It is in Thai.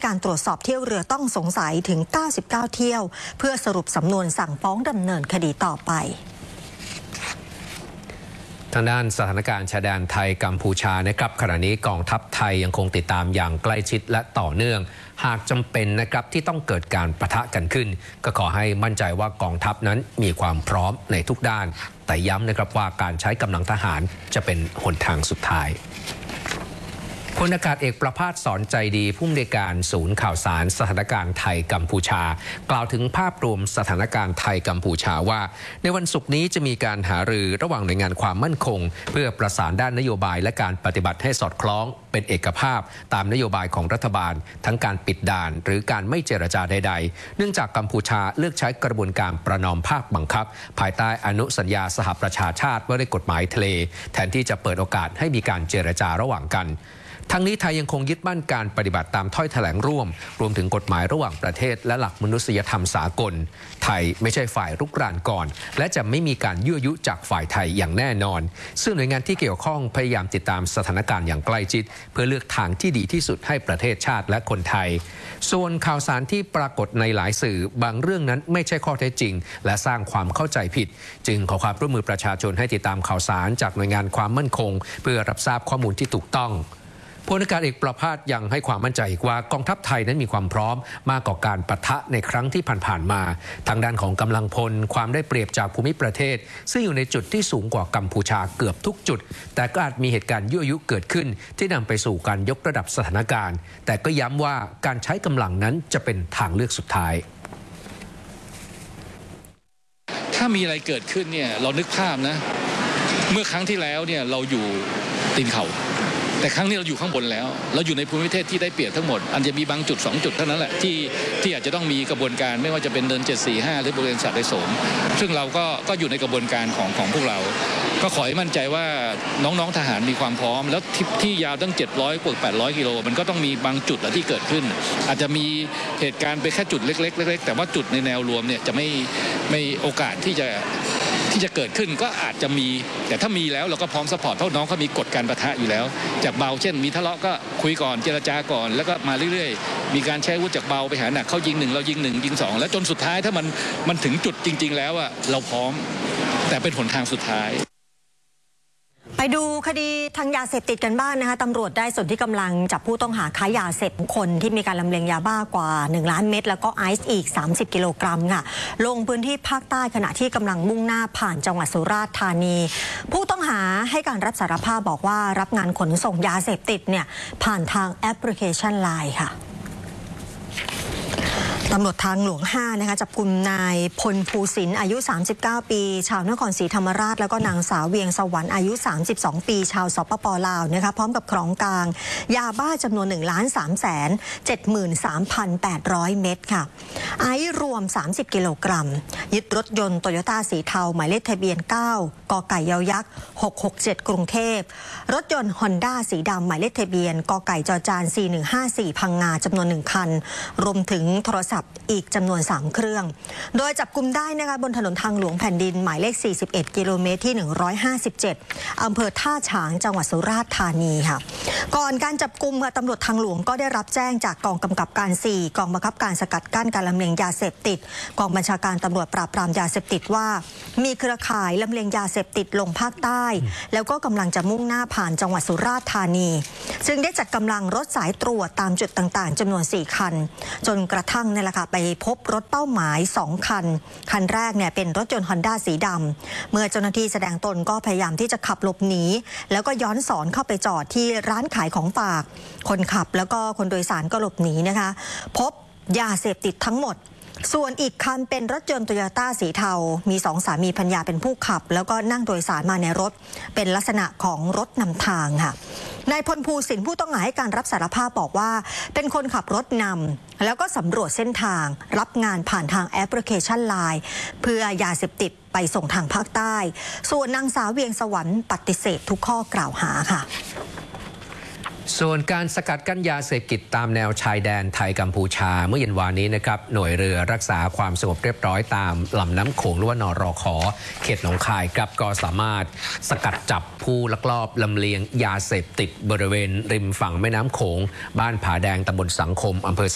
การตรวจสอบเที่ยวเรือต้องสงสัยถึง 99 เที่ยวเพื่อสรุปสำนวนสั่งฟ้องดำเนินคดีต่อไปทางด้านสถานการณ์ชายแดนไทยกัมพูชานะครับขณะนี้กองทัพไทยยังคงติดตามอย่างใกล้ชิดและต่อเนื่องหากจำเป็นนะครับที่ต้องเกิดการปะทะกันขึ้นก็ขอให้มั่นใจว่ากองทัพนั้นมีความพร้อมในทุกด้านแต่ย้ำนะครับว่าการใช้กำลังทหารจะเป็นหนทางสุดท้ายพลอากาศเอกประภาสสอนใจดีผู้อำนวยการศูนย์ข่าวสารสถานการณ์ไทยกัมพูชากล่าวถึงภาพรวมสถานการณ์ไทยกัมพูชาว่าในวันศุกร์นี้จะมีการหารือระหว่างหน่วยงานความมั่นคงเพื่อประสานด้านนโยบายและการปฏิบัติให้สอดคล้องเป็นเอกภาพตามนโยบายของรัฐบาลทั้งการปิดด่านหรือการไม่เจรจาใดๆเนื่องจากกัมพูชาเลือกใช้กระบวนการประนอมภาคบังคับภายใต้อนุสัญญาสหประชาชาติว่าด้วยกฎหมายทะเลแทนที่จะเปิดโอกาสให้มีการเจรจาระหว่างกันทั้งนี้ไทยยังคงยึดมั่นการปฏิบัติตามถ้อยแถลงร่วมรวมถึงกฎหมายระหว่างประเทศและหลักมนุษยธรรมสากลไทยไม่ใช่ฝ่ายรุกรานก่อนและจะไม่มีการยั่วยุจากฝ่ายไทยอย่างแน่นอนซึ่งหน่วยงานที่เกี่ยวข้องพยายามติดตามสถานการณ์อย่างใกล้ชิดเพื่อเลือกทางที่ดีที่สุดให้ประเทศชาติและคนไทยส่วนข่าวสารที่ปรากฏในหลายสื่อบางเรื่องนั้นไม่ใช่ข้อเท็จจริงและสร้างความเข้าใจผิดจึงขอความร่วมมือประชาชนให้ติดตามข่าวสารจากหน่วยงานความมั่นคงเพื่อรับทราบข้อมูลที่ถูกต้องพลอากาศเอกประภาสยังให้ความมั่นใจว่ากองทัพไทยนั้นมีความพร้อมมากกว่าการปะทะในครั้งที่ผ่านๆมาทางด้านของกำลังพลความได้เปรียบจากภูมิประเทศซึ่งอยู่ในจุดที่สูงกว่ากัมพูชาเกือบทุกจุดแต่ก็อาจมีเหตุการณ์ยั่วยุเกิดขึ้นที่นำไปสู่การยกระดับสถานการณ์แต่ก็ย้ำว่าการใช้กำลังนั้นจะเป็นทางเลือกสุดท้ายถ้ามีอะไรเกิดขึ้นเนี่ยเรานึกภาพนะเมื่อครั้งที่แล้วเนี่ยเราอยู่ตีนเขาแต่ครั้งนี้เราอยู่ข้างบนแล้วเราอยู่ในภูมิประเทศที่ได้เปรียบทั้งหมดอันจะมีบางจุด2จุดเท่านั้นแหละที่อาจจะต้องมีกระบวนการไม่ว่าจะเป็นเดิน745หรือบริเวณสัตว์ในโสมซึ่งเราก็อยู่ในกระบวนการของพวกเราก็ขอให้มั่นใจว่าน้องๆทหารมีความพร้อมแล้วที่ยาวตั้ง700กว่า800กิโลมันก็ต้องมีบางจุดที่เกิดขึ้นอาจจะมีเหตุการณ์ไปแค่จุดเล็กๆแต่ว่าจุดในแนวรวมเนี่ยจะไม่โอกาสที่จะเกิดขึ้นก็อาจจะมีแต่ถ้ามีแล้วเราก็พร้อมซัพพอร์ตเพราะน้องเขามีกฎการปะทะอยู่แล้วจากเบาเช่นมีทะเลาะก็คุยก่อนเจรจาก่อนแล้วก็มาเรื่อยๆมีการใช้อาวุธจากเบาไปหาหนักเขายิง1เรายิง1ยิง2แล้วจนสุดท้ายถ้ามันถึงจุดจริงๆแล้วอะเราพร้อมแต่เป็นหนทางสุดท้ายไปดูคดีทางยาเสพติดกันบ้างนะคะตำรวจได้ส่วนที่กำลังจับผู้ต้องหาค้ายาเสพคนที่มีการลำเลียงยาบ้ากว่า1 ล้านเม็ดแล้วก็ไอซ์อีก30กิโลกรัมค่ะลงพื้นที่ภาคใต้ขณะที่กำลังมุ่งหน้าผ่านจังหวัดสุราษฎร์ธานีผู้ต้องหาให้การรับสารภาพบอกว่ารับงานขนส่งยาเสพติดเนี่ยผ่านทางแอปพลิเคชัน LINE ค่ะตำรวจทางหลวง5นะคะจับกุมนายพลภูสินอายุ39ปีชาวนครศรีธรรมราชแล้วก็นางสาวเวียงสวรรค์อายุ32ปีชาวสปป.ลาวนะคะพร้อมกับของกลางยาบ้าจำนวน1,373,800 เม็ดค่ะไอซ์รวม30กิโลกรัมยึดรถยนต์โตโยต้าสีเทาหมายเลขทะเบียน9กไก่ยอยักษ์667กรุงเทพรถยนต์ฮอนด้าสีดำหมายเลขทะเบียนกไก่จจาน4154พังงาจำนวน1คันรวมถึงโทรศัพท์อีกจำนวน3เครื่องโดยจับกุมได้นะคะบนถนนทางหลวงแผ่นดินหมายเลข41กิโลเมตรที่157อำเภอท่าฉางจังหวัดสุราษฎร์ธานีค่ะก่อนการจับกุมค่ะตำรวจทางหลวงก็ได้รับแจ้งจากกองกำกับการ4กองบังคับการสกัดกั้นการลำเลียงยาเสพติดกองบัญชาการตำรวจปราบปรามยาเสพติดว่ามีเครือข่ายลำเลียงยาเสพติดลงภาคใต้แล้วก็กำลังจะมุ่งหน้าผ่านจังหวัดสุราษฎร์ธานีซึ่งได้จัดกำลังรถสายตรวจตามจุดต่างๆจำนวน4คันจนกระทั่งนี่แหละค่ะไปพบรถเป้าหมาย2คันคันแรกเนี่ยเป็นรถยนต์ฮอนด้าสีดำเมื่อเจ้าหน้าที่แสดงตนก็พยายามที่จะขับหลบหนีแล้วก็ย้อนสอนเข้าไปจอดที่ร้านขายของฝากคนขับแล้วก็คนโดยสารก็หลบหนีนะคะพบยาเสพติดทั้งหมดส่วนอีกคันเป็นรถยนต์โตโยต้าสีเทามี2สามีภรรยาเป็นผู้ขับแล้วก็นั่งโดยสารมาในรถเป็นลักษณะของรถนำทางค่ะนายพลภูสินผู้ต้องหาให้การรับสารภาพบอกว่าเป็นคนขับรถนำแล้วก็สำรวจเส้นทางรับงานผ่านทางแอปพลิเคชัน LINE เพื่อยาเสพติดไปส่งทางภาคใต้ส่วนนางสาวเวียงสวรรค์ปฏิเสธทุกข้อกล่าวหาค่ะส่วนการสกัดกั้นยาเสพติดตามแนวชายแดนไทยกัมพูชาเมื่อเย็นวานนี้นะครับหน่วยเรือรักษาความสงบเรียบร้อยตามลำน้ำโขงหรือว่านรข.เขตหนองคายครับก็สามารถสกัดจับผู้ลักลอบลำเลียงยาเสพติดบริเวณริมฝั่งแม่น้ำโขงบ้านผาแดงตำบลสังคมอำเภอ